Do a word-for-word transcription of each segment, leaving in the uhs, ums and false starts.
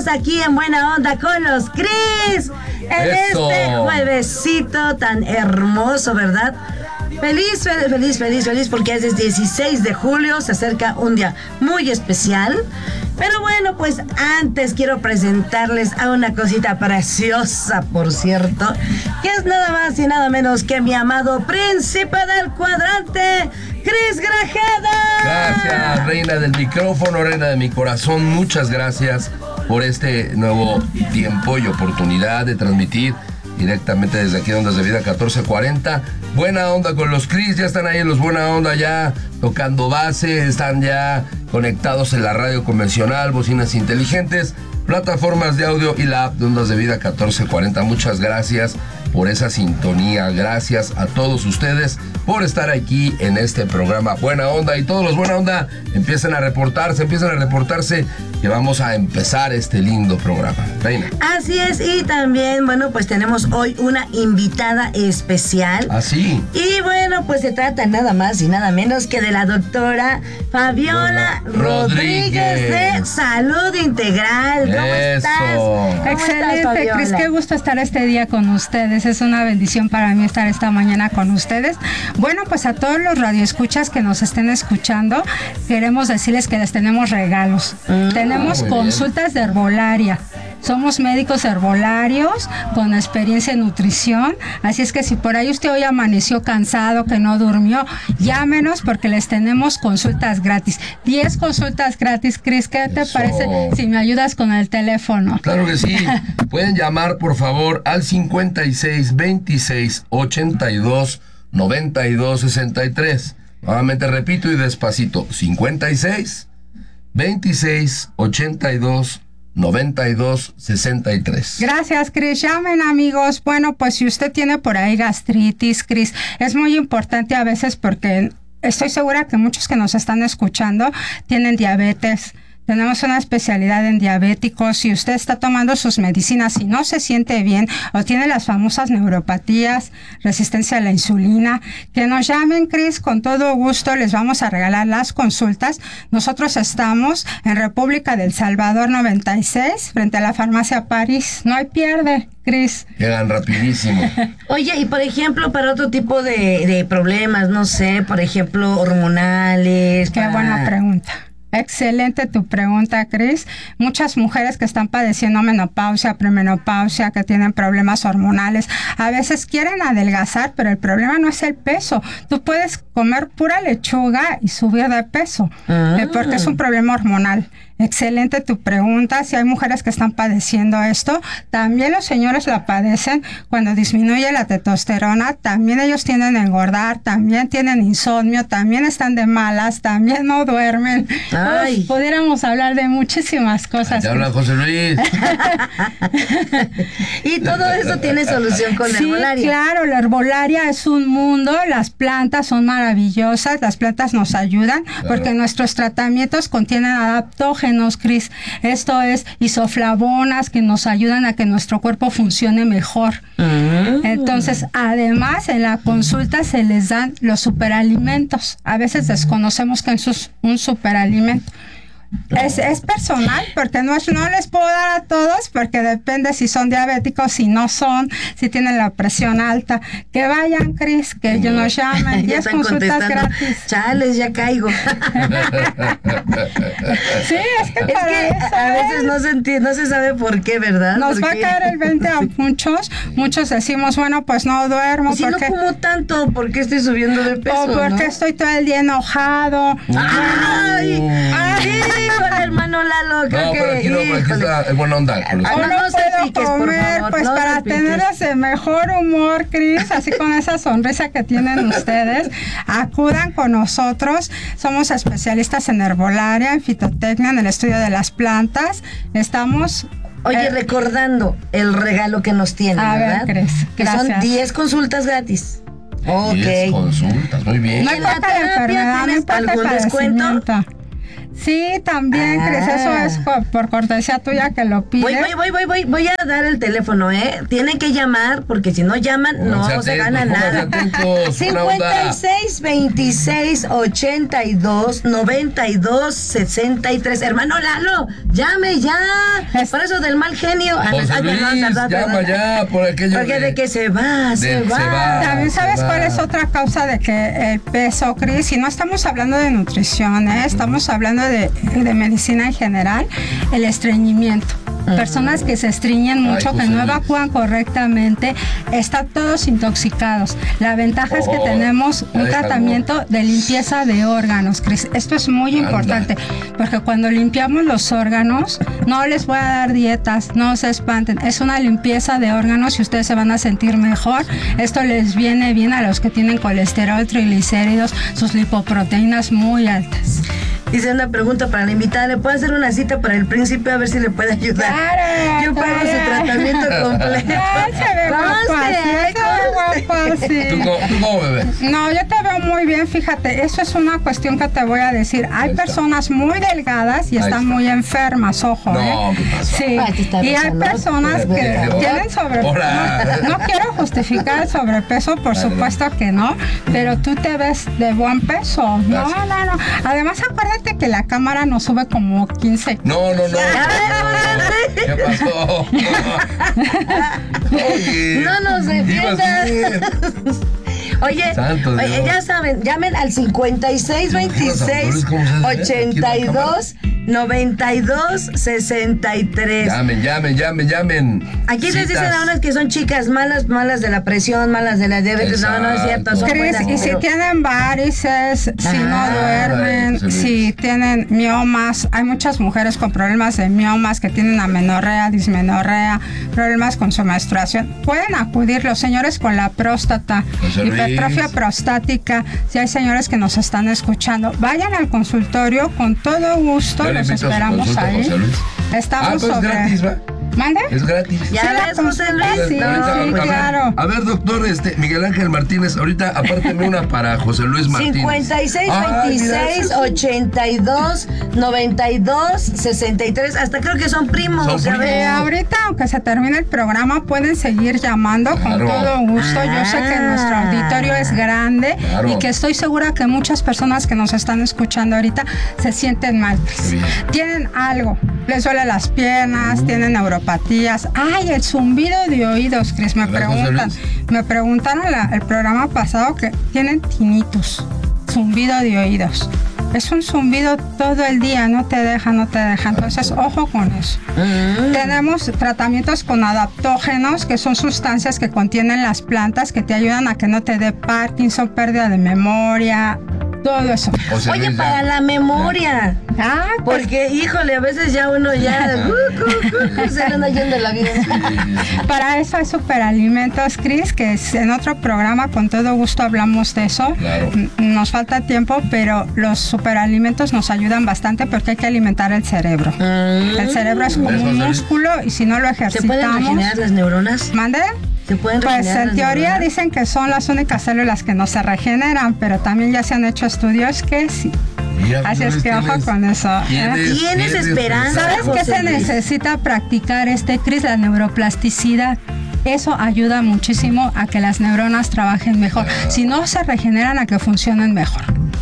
estamos aquí en Buena Onda con los Cris. En Eso. este juevesito tan hermoso, ¿verdad? Feliz, feliz, feliz, feliz, feliz, porque es el dieciséis de julio, se acerca un día muy especial. Pero bueno, pues antes quiero presentarles a una cosita preciosa, por cierto, que es nada más y nada menos que mi amado príncipe del cuadrante, Cris Grajeda. Gracias, reina del micrófono, reina de mi corazón. Muchas gracias por este nuevo tiempo y oportunidad de transmitir directamente desde aquí, Ondas de Vida catorce cuarenta. Buena Onda con los Cris, ya están ahí en los Buena Onda, ya tocando base, están ya conectados en la radio convencional, bocinas inteligentes, plataformas de audio y la app de Ondas de Vida catorce cuarenta. Muchas gracias por esa sintonía, gracias a todos ustedes por estar aquí en este programa Buena Onda, y todos los Buena Onda empiezan a reportarse, empiezan a reportarse que vamos a empezar este lindo programa. Reina. Así es, y también, bueno, pues tenemos hoy una invitada especial. Así. Y bueno, pues se trata nada más y nada menos que de la doctora Fabiola Rodríguez, Rodríguez de Salud Integral. ¿Cómo Eso. estás? ¿Cómo Excelente, estás, Cris, Fabiola? qué gusto estar este día con ustedes. Es una bendición para mí estar esta mañana con ustedes. Bueno, pues a todos los radioescuchas que nos estén escuchando, queremos decirles que les tenemos regalos. Mm. Tenemos muy consultas de herbolaria. Somos médicos herbolarios con experiencia en nutrición, así es que si por ahí usted hoy amaneció cansado, que no durmió, llámenos porque les tenemos consultas gratis. diez consultas gratis, Cris, ¿qué te Eso. parece si me ayudas con el teléfono? Claro que sí. Pueden llamar, por favor, al cincuenta y seis, veintiséis, ochenta y dos, noventa y dos, sesenta y tres. Nuevamente repito y despacito. cincuenta y seis, veintiséis, ochenta y dos, noventa y dos, sesenta y tres. Gracias, Cris. Llamen, amigos. Bueno, pues si usted tiene por ahí gastritis, Cris, es muy importante a veces porque estoy segura que muchos que nos están escuchando tienen diabetes. Tenemos una especialidad en diabéticos. Si usted está tomando sus medicinas y no se siente bien o tiene las famosas neuropatías, resistencia a la insulina, que nos llamen, Cris, con todo gusto les vamos a regalar las consultas. Nosotros estamos en República del Salvador noventa y seis, frente a la farmacia París. No hay pierde, Cris. Llegan rapidísimo. Oye, y por ejemplo, para otro tipo de, de problemas, no sé, por ejemplo, hormonales. Qué para... buena pregunta. Excelente tu pregunta, Cris. Muchas mujeres que están padeciendo menopausia, premenopausia, que tienen problemas hormonales, a veces quieren adelgazar, pero el problema no es el peso. Tú puedes comer pura lechuga y subir de peso, Ah. eh, porque es un problema hormonal. Excelente tu pregunta. Si hay mujeres que están padeciendo esto, también los señores la padecen cuando disminuye la testosterona. También ellos tienden a engordar, también tienen insomnio, también están de malas, también no duermen. Ay. Uf, pudiéramos hablar de muchísimas cosas. Te habla José Luis. Y todo eso tiene solución con la Sí, herbolaria. claro, la herbolaria es un mundo, las plantas son maravillosas, las plantas nos ayudan Claro. porque nuestros tratamientos contienen adaptógenos, Cris. Esto es isoflavonas que nos ayudan a que nuestro cuerpo funcione mejor. Mm. Entonces, además, en la consulta se les dan los superalimentos. A veces desconocemos que es un- un superalimento. Es, es personal, porque no, es- no les puedo dar a todos, porque depende si son diabéticos, si no son, si tienen la presión alta. Que vayan, Cris, que ellos nos llamen. Ya diez están consultas contestando. gratis. Chales, ya caigo. Sí, es que Es para que eso a es. veces no se entiende, no se sabe por qué, ¿verdad? Nos va a Porque- caer el veinte a muchos. Muchos decimos, bueno, pues no duermo. Si no porque como tanto, ¿por qué estoy subiendo de peso? o porque ¿no? estoy todo el día enojado. ¡Ay! ¡Ay! Híjole, hermano Lalo, creo No, que... pero aquí no, pero aquí híjole. está el buena onda. con los- Ah, O no, no, no puedo salpiques, por comer, favor, pues no para salpiques. tener ese mejor humor, Cris, así con esa sonrisa que tienen ustedes, acudan con nosotros. Somos especialistas en herbolaria, en fitotecnia, en el estudio de las plantas. Estamos... Oye, eh, recordando el regalo que nos tienen, A ver, ¿verdad? Cris, que son gracias. diez consultas gratis. Ok. diez consultas, muy bien. no ¿Y en la importa la terapia enfermedad, no tienes importa el algún descuento? padecimiento. Sí, también, Ah. Cris, eso es co- por cortesía tuya que lo pides. Voy, voy, voy, voy, voy, voy a dar el teléfono, ¿eh? Tienen que llamar porque si no llaman Pónganse no se atentos, gana pónganse nada. atentos, buena onda. cincuenta y seis, veintiséis, ochenta y dos, noventa y dos, sesenta y tres. Hermano Lalo, llame ya. Es- Por eso del mal genio. Ah, José ay, Luis, perdón, perdón, llama perdón. ya por aquello Porque de que se va, se de- va. se va. También sabes se cuál va. es otra causa de que el peso, Cris, y no estamos hablando de nutrición, ¿eh? Estamos hablando de, de medicina en general, el estreñimiento. Personas que se estreñen mucho, Ay, que José no Luis. evacúan correctamente, están todos intoxicados. La ventaja es que Oh, tenemos ya un deja tratamiento de limpieza de órganos, Cris. Esto es muy Anda. importante, porque cuando limpiamos los órganos, no les voy a dar dietas, no se espanten. Es una limpieza de órganos y ustedes se van a sentir mejor. Esto les viene bien a los que tienen colesterol, triglicéridos, sus lipoproteínas muy altas. Dice una pregunta para la invitada. ¿Le puedo hacer una cita para el príncipe a ver si le puede ayudar? Claro, Yo pago su claro. tratamiento completo. Ay, se ve guapa, Conste, sí, se ve guapa, ¿Tú, sí. cómo- tú cómo, bebé? No, yo te veo muy bien, fíjate, eso es una cuestión que te voy a decir. Hay Ahí está. personas muy delgadas y Ahí están está. muy enfermas, ojo, No, ¿eh? ¿qué pasó? Sí, Ay, te está y hay besando. personas que Pero- tienen sobrepeso. Hola. No, no quiero justificar el sobrepeso, por Dale, supuesto que no, pero tú te ves de buen peso. No, Gracias. no, no. Además, acuérdate que la cámara nos sube como quince. No, no, no. A ver, ¿Qué pasó? Oye, No nos ibas defiendas. bien. Oye, Santo oye, Dios. ya saben, llamen al cincuenta y seis, veintiséis, ¿Cómo se ve? Aquí ochenta y en la dos, noventa y dos, sesenta y tres. Llamen, llamen, llamen, llamen. Aquí les dicen Citas. a unas que son chicas malas, malas de la presión, malas de la diabetes. No, no es cierto. Son Cris, buenas, y si pero- tienen varices, si no Ah, duermen, José Luis. si tienen miomas, hay muchas mujeres con problemas de miomas que tienen amenorrea, dismenorrea, problemas con su menstruación. Pueden acudir los señores con la próstata, José Luis. hipertrofia prostática, si hay señores que nos están escuchando, vayan al consultorio con todo gusto, Yo le los invito a su esperamos consulta, ahí. José Luis. Estamos Ah, pues es sobre... gratis, ¿va? ¿Mande? Es gratis. Ya Sí, la ves, José consulta, Luis. sí, No, Ahorita, sí, a ver, claro. A ver, doctor, este, Miguel Ángel Martínez, ahorita apárteme una para José Luis Martínez. cincuenta y seis, Ay, mira, veintiséis, eso es- ochenta y dos, noventa y dos, sesenta y tres. Hasta creo que son primos. Son ya primos. ves. Eh, ahorita, aunque se termine el programa, pueden seguir llamando con Claro. todo gusto. Yo sé que nuestro Ah. auditorio es grande Claro. y que estoy segura que muchas personas que nos están escuchando ahorita se sienten mal. Qué bien. Tienen algo, les duele las piernas, tienen neuropatías. Ay, el zumbido de oídos, Cris, me A ver, José preguntan. Luis. Me preguntaron la- el programa pasado que tienen tinnitus, zumbido de oídos. Es un zumbido todo el día, no te deja, no te deja. Entonces, ojo con eso. Mm. Tenemos tratamientos con adaptógenos, que son sustancias que contienen las plantas que te ayudan a que no te dé Parkinson, pérdida de memoria, todo eso. José Oye, Luis, ya. para la memoria. Ah, pues, Porque, híjole, a veces ya uno ya uh, uh, uh, se le anda yendo la vida. para eso hay superalimentos, Cris, que es- en otro programa con todo gusto hablamos de eso. Claro. N- Nos falta tiempo, pero los superalimentos nos ayudan bastante porque hay que alimentar el cerebro. El cerebro es como Eso, un José Luis. músculo y si no lo ¿Se pueden ejercitamos... regenerar las neuronas? ¿Mande? ¿Se pueden Pues regenerar en las teoría neuronas? dicen que son las únicas células que no se regeneran, pero también ya se han hecho estudios que sí. Mira, Así José es Luis, que ojo tienes- con eso. ¿eh? tienes- Tienes esperanza. ¿Sabes qué José se Luis. necesita practicar, este, Cris? La neuroplasticidad. Eso ayuda muchísimo a que las neuronas trabajen mejor. Si no, se regeneran a que funcionen mejor.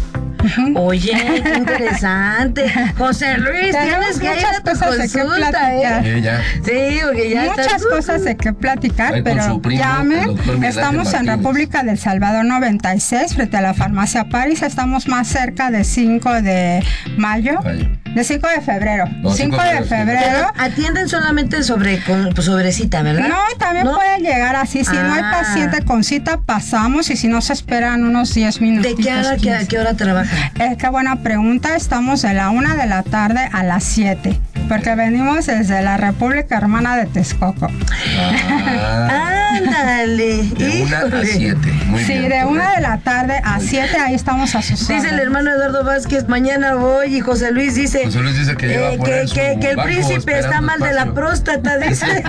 Oye, qué interesante. José Luis, Tenemos tienes que ir muchas a tu cosas de qué consulta, platicar. ¿eh? Eh, ya. Sí, porque ya Muchas estás- cosas de qué platicar, Ahí con pero su primo, el llamen. doctor Miguel Estamos Ángel en Martínez. República del Salvador noventa y seis, frente a la farmacia París. Estamos más cerca de cinco de mayo. Mayo. De cinco de febrero. No, cinco de febrero. Pero atienden solamente sobre, con, pues, sobre cita, ¿verdad? No, también ¿No? pueden llegar así. Si no hay Ah. paciente con cita, pasamos y si no se esperan unos diez minutos. ¿De qué hora, qué, a qué hora trabajan? Eh, qué buena pregunta. Estamos de la una de la tarde a las siete. Porque venimos desde la República Hermana de Texcoco. Ah, Ah, Ándale. De una a siete. Muy Sí, bien, de una correcto. de la tarde a siete, ahí estamos a sus Dice el órdenes. hermano Eduardo Vázquez, mañana voy. Y José Luis dice José Luis dice que ya va a eh, poner que, su que- que el banco príncipe está esperando mal de la espacio. próstata, dice.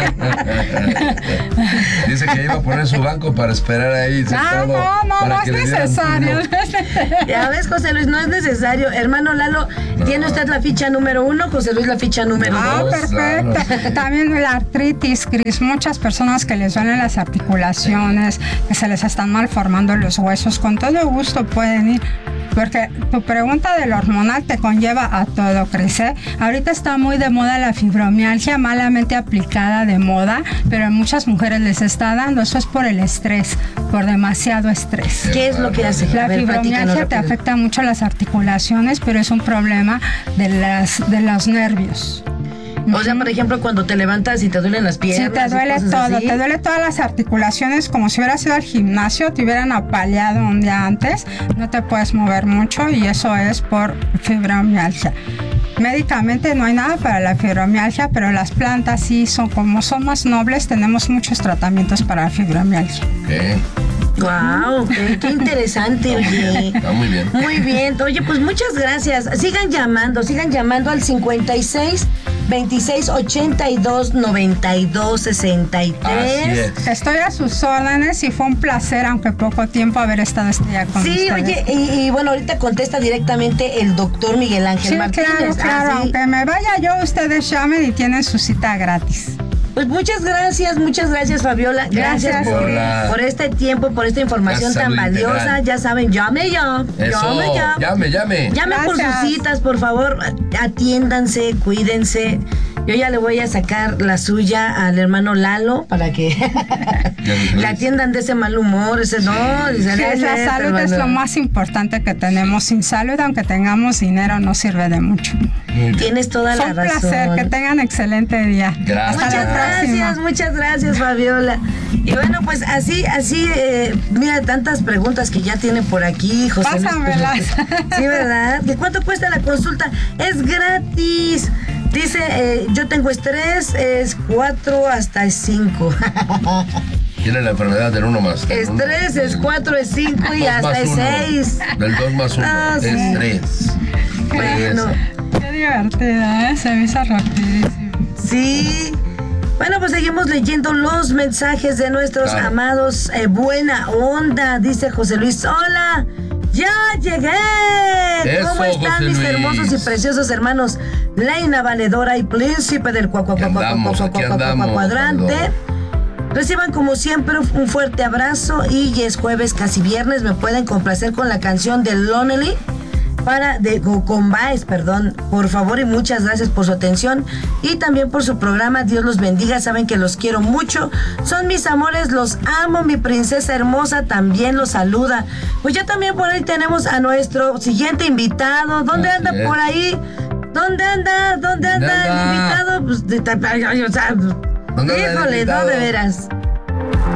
Dice que iba a poner su banco para esperar ahí Ah, sentado. no, no, para no que es le dieran necesario. turno. Ya ves, José Luis, no es necesario. Hermano Lalo, ¿tiene usted la ficha número uno? José Luis la ficha número Ah, dos. perfecto. claro, sí. También la artritis, Cris. Muchas personas que les duelen las articulaciones, que se les están malformando los huesos, con todo gusto pueden ir. Porque tu pregunta del hormonal te conlleva a todo, Cris, ¿eh? Ahorita está muy de moda la fibromialgia, malamente aplicada de moda, pero a muchas mujeres les está dando. Eso es por el estrés, por demasiado estrés. ¿Qué es lo que hace? La A ver, platícanos fibromialgia te rápido. afecta mucho las articulaciones, pero es un problema de, las, de los nervios. O sea, por ejemplo, cuando te levantas y te duelen las piernas. Sí, te y duele cosas todo, así. te duele todas las articulaciones, como si hubieras ido al gimnasio, te hubieran apaleado un día antes, no te puedes mover mucho y eso es por fibromialgia. Médicamente no hay nada para la fibromialgia, pero las plantas sí son, como son más nobles, tenemos muchos tratamientos para la fibromialgia. Ok, Wow, qué, qué interesante, oye. está muy bien. Muy bien, oye, pues muchas gracias. Sigan llamando, sigan llamando al cincuenta y seis, veintiséis, ochenta y dos, noventa y dos, sesenta y tres. Así es. Estoy a sus órdenes y fue un placer, aunque poco tiempo, haber estado este día con Sí, ustedes. oye, y, y bueno, ahorita contesta directamente el doctor Miguel Ángel Sí, Martínez. claro, claro. Ah, sí. Aunque me vaya yo, ustedes llamen y tienen su cita gratis. Pues muchas gracias, muchas gracias, Fabiola. Gracias, Gracias. por, Fabiola. por este tiempo, por esta información Gracias, tan Salud valiosa. Integral. Ya saben, llame ya. Eso, Llame ya. llame, llame. Llame por sus Gracias. citas, por favor. Atiéndanse, cuídense. Yo ya le voy a sacar la suya al hermano Lalo para que le atiendan de ese mal humor, ese no. dice, Sí, la "Este, salud es hermano". lo más importante que tenemos. Sin salud, aunque tengamos dinero, no sirve de mucho. Muy bien. Tienes toda Fue la un razón. placer. Que tengan excelente día. Gracias. Hasta Muchas la próxima. gracias, muchas gracias, Fabiola. Y bueno, pues así, así, eh, mira, tantas preguntas que ya tiene por aquí, José Luis. Pásamelas. Sí, ¿verdad? ¿De cuánto cuesta la consulta? Es gratis. Dice, eh, yo tengo estrés, es cuatro hasta cinco. Tiene la enfermedad del uno más. del uno. Estrés es cuatro, es cinco y Dos hasta más es uno. seis. Del dos más uno. Ah, sí. Es tres. Bueno, Qué divertida, ¿eh? Se me hizo rapidísimo. sí. Bueno, pues seguimos leyendo los mensajes de nuestros Claro. amados. eh, buena onda, dice José Luis. Hola, ya llegué. Eso, ¿Cómo están José mis Luis. hermosos y preciosos hermanos? Leina Valedora y Príncipe del cua- cua- Aquí cua- cua- andamos, cua- aquí cua- cua- andamos, cuadrante. Reciban como siempre un fuerte abrazo y ya es jueves, casi viernes. Me pueden complacer con la canción de Lonely para de con- con Baez, perdón. Por favor y muchas gracias por su atención y también por su programa. Dios los bendiga. Saben que los quiero mucho. Son mis amores, los amo. Mi princesa hermosa también los saluda. Pues ya también por ahí tenemos a nuestro siguiente invitado. ¿Dónde Así anda es. por ahí? ¿Dónde anda? ¿Dónde anda ¿Dónde el anda? invitado? Pues, de- o sea, ¿Dónde anda el híjole, no invitado? de veras.